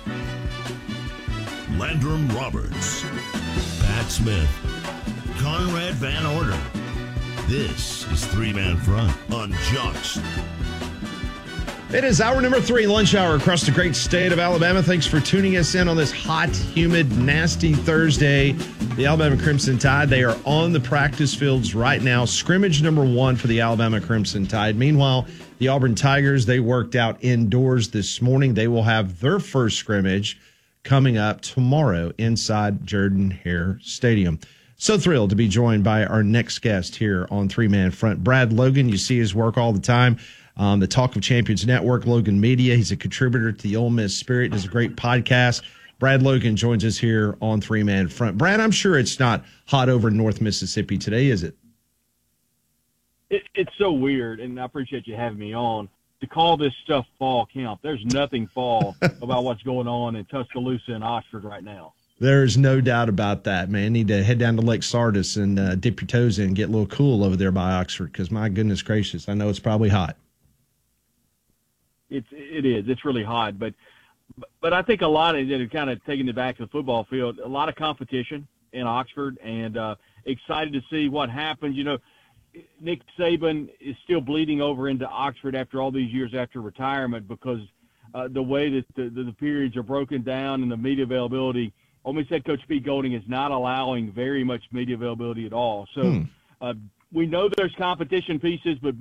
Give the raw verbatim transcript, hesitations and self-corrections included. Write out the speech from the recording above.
Landrum Roberts, Pat Smith, Conrad Van Order. This is Three Man Front on Jocks. It is hour number three, lunch hour across the great state of Alabama. Thanks for tuning us in on this hot, humid, nasty Thursday. The Alabama Crimson Tide, they are on the practice fields right now. Scrimmage number one for the Alabama Crimson Tide. Meanwhile, the Auburn Tigers, they worked out indoors this morning. They will have their first scrimmage coming up tomorrow inside Jordan-Hare Stadium. So thrilled to be joined by our next guest here on Three Man Front. Brad Logan, you see his work all the time on the Talk of Champions Network, Logan Media. He's a contributor to the Ole Miss Spirit, does a great podcast. Brad Logan joins us here on Three Man Front. Brad, I'm sure it's not hot over in North Mississippi today, is it? it? It's so weird, and I appreciate you having me on. To call this stuff fall camp, there's nothing fall about what's going on in Tuscaloosa and Oxford right now. There's no doubt about that, man. Need to head down to Lake Sardis and uh, dip your toes in and get a little cool over there by Oxford because, my goodness gracious, I know it's probably hot. It's, it is. It's really hot. But but I think a lot of it, kind of taking it back to the football field, a lot of competition in Oxford, and uh, excited to see what happens. You know, Nick Saban is still bleeding over into Oxford after all these years after retirement because uh, the way that the, the, the periods are broken down and the media availability, Ole Miss head coach Pete Golding is not allowing very much media availability at all. So hmm. uh, we know there's competition pieces, but